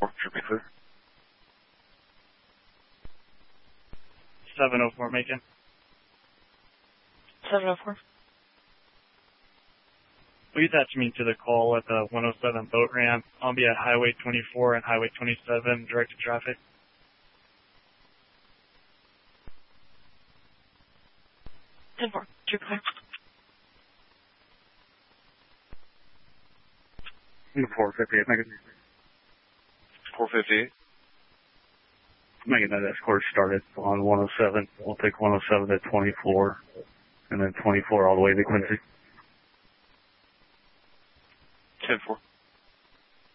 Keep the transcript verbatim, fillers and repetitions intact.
Should be clear. seven oh four, Macon. seven oh four. Will you attach me to the call at the one oh seven boat ramp? I'll be at Highway twenty-four and Highway twenty-seven, directed traffic. ten four, you're clear. four fifty-eight, Megan. four fifty-eight. Megan, that escort started on one oh seven. We'll take one oh seven to twenty-four, and then twenty-four all the way to Quincy. ten four.